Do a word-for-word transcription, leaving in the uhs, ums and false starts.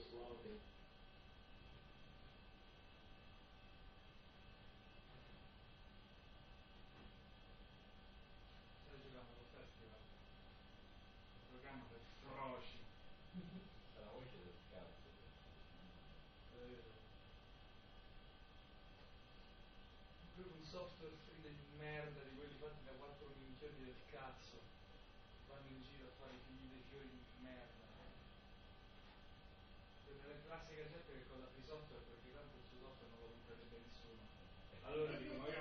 sessuale. Stai giocando con festival, programma per froci. È la voce del cazzo. Proprio un software free di merda, di quelli fatti da quattro minchioni del cazzo, vanno in giro a fare i figli dei fiori di merda. Per la classica gente che cosa free software, perché tanto il suo software non lo comprerebbe nessuno. Allora dico, magari